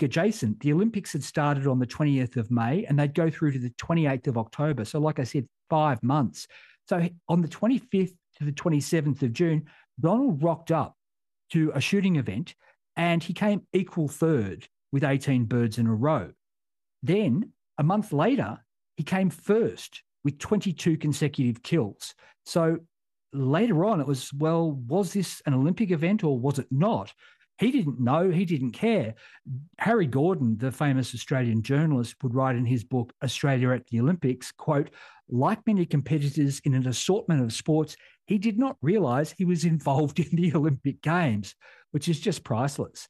Olympic adjacent. The Olympics had started on the 20th of May and they'd go through to the 28th of October. So like I said, 5 months. So on the 25th to the 27th of June, Donald rocked up to a shooting event and he came equal third with 18 birds in a row. Then a month later, he came first with 22 consecutive kills. So later on, it was, well, was this an Olympic event or was it not? He didn't know. He didn't care. Harry Gordon, the famous Australian journalist, would write in his book, Australia at the Olympics, quote, like many competitors in an assortment of sports, he did not realise he was involved in the Olympic Games, which is just priceless.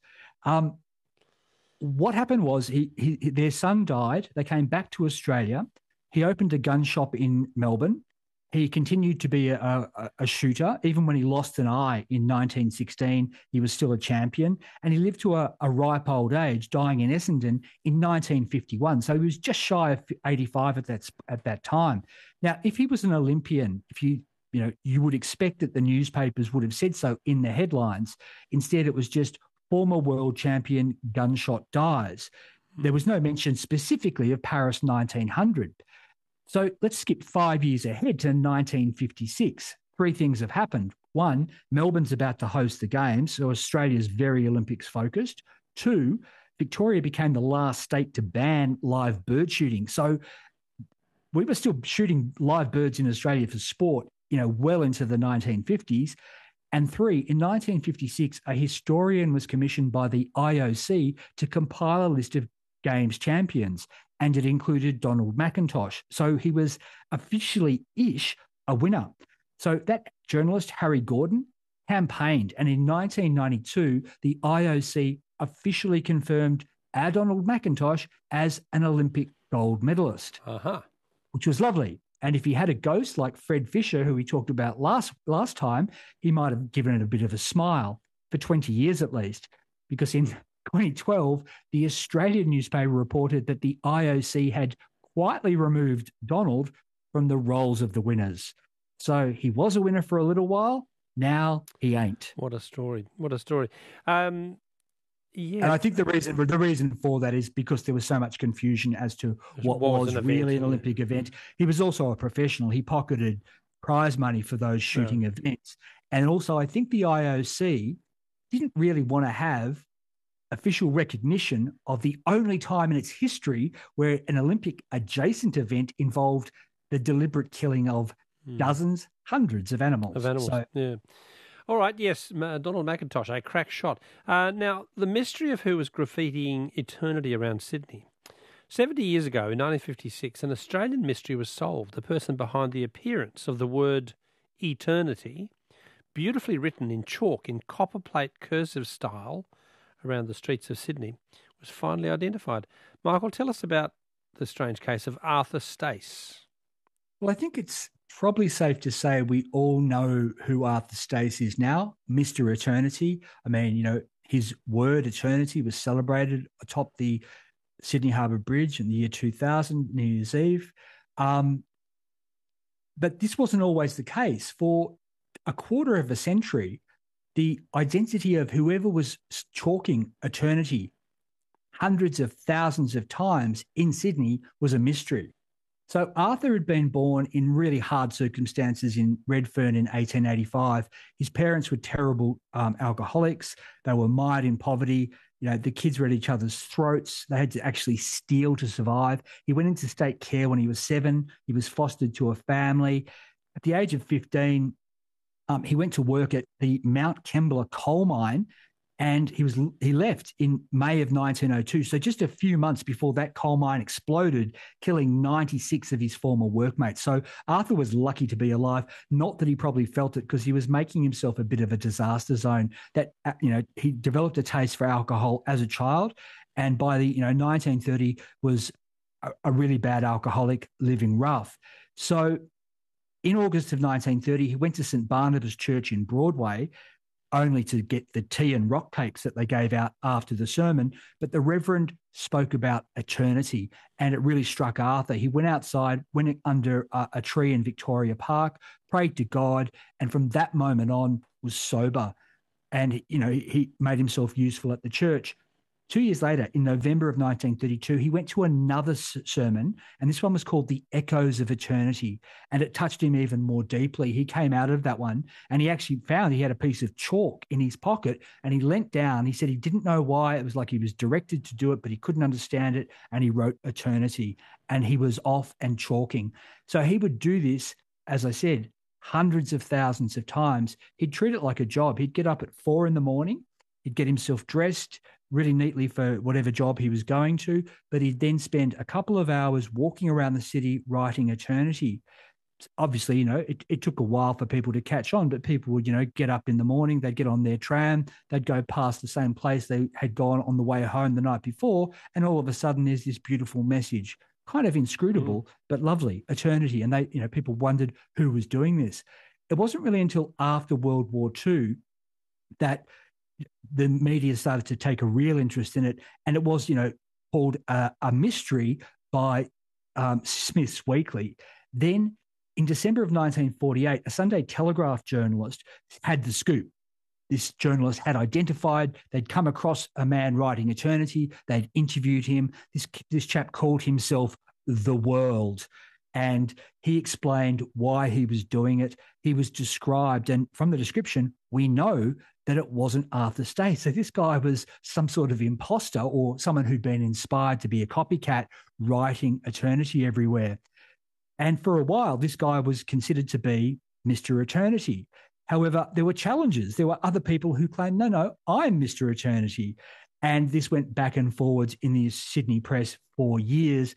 What happened was their son died. They came back to Australia. He opened a gun shop in Melbourne. He continued to be a shooter. Even when he lost an eye in 1916, he was still a champion. And he lived to a ripe old age, dying in Essendon in 1951. So he was just shy of 85 at that time. Now, if he was an Olympian, you would expect that the newspapers would have said so in the headlines. Instead, it was just former world champion gunshot dies. There was no mention specifically of Paris 1900. So let's skip 5 years ahead to 1956. 3 things have happened. 1, Melbourne's about to host the Games, so Australia's very Olympics focused. 2, Victoria became the last state to ban live bird shooting. So we were still shooting live birds in Australia for sport, well into the 1950s. And 3, in 1956, a historian was commissioned by the IOC to compile a list of Games champions, and it included Donald McIntosh. So he was officially-ish a winner. So that journalist, Harry Gordon, campaigned, and in 1992, the IOC officially confirmed our Donald McIntosh as an Olympic gold medalist, which was lovely. And if he had a ghost like Fred Fisher, who we talked about last time, he might have given it a bit of a smile for 20 years at least, because in 2012, the Australian newspaper reported that the IOC had quietly removed Donald from the rolls of the winners. So he was a winner for a little while. Now he ain't. What a story. Yeah. And I think the reason for that is because there was so much confusion as to what was really an Olympic event. He was also a professional. He pocketed prize money for those shooting events. And also, I think the IOC didn't really want to have official recognition of the only time in its history where an Olympic adjacent event involved the deliberate killing of dozens, hundreds of animals. Yeah. All right, yes, Donald McIntosh, a crack shot. Now, the mystery of who was graffitiing eternity around Sydney. 70 years ago, in 1956, an Australian mystery was solved. The person behind the appearance of the word eternity, beautifully written in chalk in copperplate cursive style around the streets of Sydney, was finally identified. Michael, tell us about the strange case of Arthur Stace. Well, I think it's probably safe to say we all know who Arthur Stace is now, Mr. Eternity. I mean, his word eternity was celebrated atop the Sydney Harbour Bridge in the year 2000, New Year's Eve. But this wasn't always the case. For a quarter of a century, the identity of whoever was chalking eternity hundreds of thousands of times in Sydney was a mystery. So Arthur had been born in really hard circumstances in Redfern in 1885. His parents were terrible alcoholics. They were mired in poverty. The kids were at each other's throats. They had to actually steal to survive. He went into state care when he was 7. He was fostered to a family. At the age of 15, he went to work at the Mount Kembla coal mine, and he left in May of 1902. So just a few months before that coal mine exploded, killing 96 of his former workmates. So Arthur was lucky to be alive. Not that he probably felt it, because he was making himself a bit of a disaster zone. That he developed a taste for alcohol as a child, and by the 1930 was a really bad alcoholic, living rough. So in August of 1930, he went to St. Barnabas Church in Broadway, only to get the tea and rock cakes that they gave out after the sermon. But the Reverend spoke about eternity, and it really struck Arthur. He went outside, went under a tree in Victoria Park, prayed to God, and from that moment on was sober. And, he made himself useful at the church. 2 years later, in November of 1932, he went to another sermon, and this one was called The Echoes of Eternity, and it touched him even more deeply. He came out of that one, and he actually found he had a piece of chalk in his pocket, and he leant down. He said he didn't know why. It was like he was directed to do it, but he couldn't understand it, and he wrote eternity, and he was off and chalking. So he would do this, as I said, hundreds of thousands of times. He'd treat it like a job. He'd get up at 4 a.m. He'd get himself dressed really neatly for whatever job he was going to, but he'd then spend a couple of hours walking around the city writing eternity. Obviously, it took a while for people to catch on, but people would, get up in the morning, they'd get on their tram, they'd go past the same place they had gone on the way home the night before, and all of a sudden there's this beautiful message, kind of inscrutable, but lovely, eternity. And people wondered who was doing this. It wasn't really until after World War II that the media started to take a real interest in it. And it was, called a mystery by Smith's Weekly. Then in December of 1948, a Sunday Telegraph journalist had the scoop. This journalist had identified, they'd come across a man writing eternity. They'd interviewed him. This chap called himself The World. And he explained why he was doing it. He was described, and from the description, we know that it wasn't Arthur Stace. So this guy was some sort of imposter or someone who'd been inspired to be a copycat, writing eternity everywhere. And for a while, this guy was considered to be Mr. Eternity. However, there were challenges. There were other people who claimed, no, I'm Mr. Eternity. And this went back and forwards in the Sydney press for years.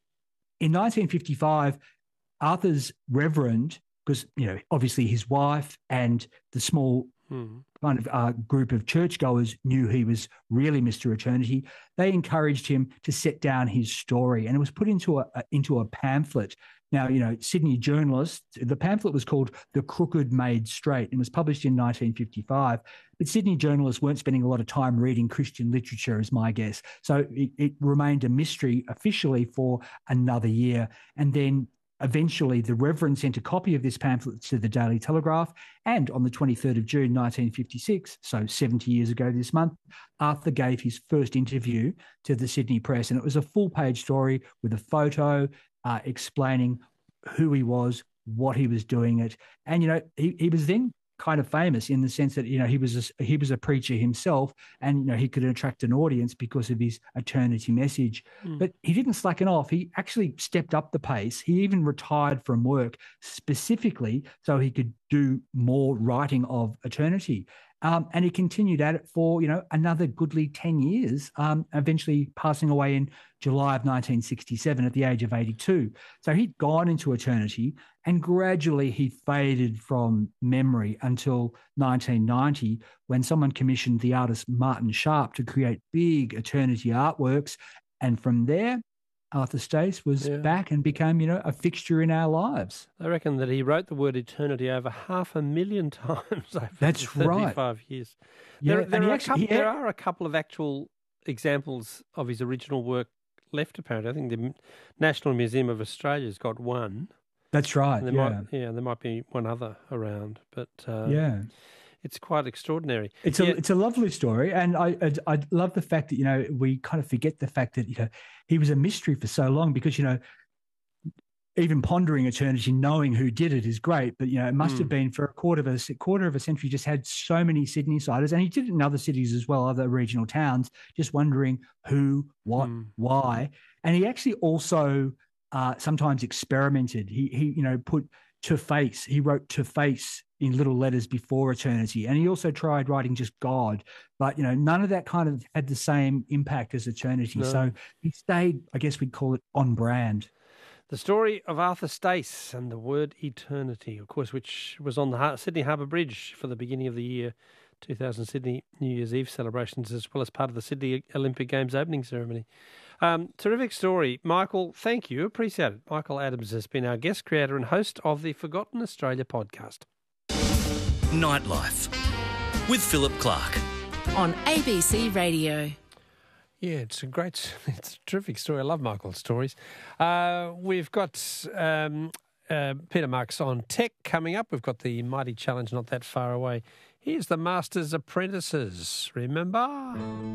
In 1955, Arthur's reverend, because, obviously his wife and the small kind of group of churchgoers knew he was really Mr. Eternity, they encouraged him to set down his story, and it was put into a pamphlet. Now, Sydney journalists, the pamphlet was called The Crooked Made Straight and was published in 1955. But Sydney journalists weren't spending a lot of time reading Christian literature, is my guess. So it remained a mystery officially for another year. And then eventually the Reverend sent a copy of this pamphlet to the Daily Telegraph. And on the 23rd of June, 1956, so 70 years ago this month, Arthur gave his first interview to the Sydney Press. And it was a full-page story with a photo, explaining who he was, what he was doing it. And, he was then kind of famous in the sense that, he was a preacher himself, and, he could attract an audience because of his eternity message. But he didn't slacken off. He actually stepped up the pace. He even retired from work specifically so he could do more writing of eternity. And he continued at it for, another goodly 10 years, eventually passing away in July of 1967 at the age of 82. So he'd gone into eternity, and gradually he faded from memory until 1990, when someone commissioned the artist Martin Sharp to create big eternity artworks. And from there, Arthur Stace was back and became, a fixture in our lives. I reckon that he wrote the word eternity over 500,000 times over That's 35 years. Yeah, There are a couple of actual examples of his original work left, apparently. I think the National Museum of Australia's got one. That's right, there might be one other around, but it's quite extraordinary. It's a lovely story, and I love the fact that we kind of forget the fact that he was a mystery for so long, because even pondering eternity, knowing who did it is great, but it must have been for a quarter of a century. Just had so many Sydney-siders, and he did it in other cities as well, other regional towns, just wondering who, what, why, and he actually also sometimes experimented. He put to face. He wrote to face in little letters before eternity. And he also tried writing just God, but, none of that kind of had the same impact as eternity. No. So he stayed, I guess we'd call it, on brand. The story of Arthur Stace and the word eternity, of course, which was on the Sydney Harbour Bridge for the beginning of the year 2000 Sydney New Year's Eve celebrations, as well as part of the Sydney Olympic Games opening ceremony. Terrific story. Michael, thank you. Appreciate it. Michael Adams has been our guest, creator and host of the Forgotten Australia podcast. Nightlife with Philip Clark on ABC Radio. Yeah, it's a terrific story. I love Michael's stories. We've got Peter Marks on tech coming up. We've got the Mighty Challenge not that far away. Here's the Masters Apprentices. Remember?